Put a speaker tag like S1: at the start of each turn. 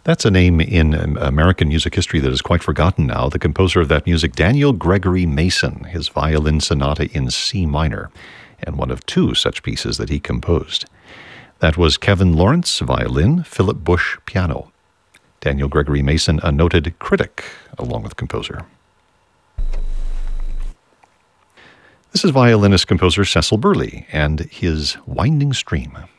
S1: That's a name in American music history that is quite forgotten now. The composer of that music, Daniel Gregory Mason, his violin sonata in C minor, and one of two such pieces that he composed. That was Kevin Lawrence, violin, Philip Bush, piano. Daniel Gregory Mason, a noted critic, along with composer. This is violinist-composer Cecil Burley and his Winding Stream.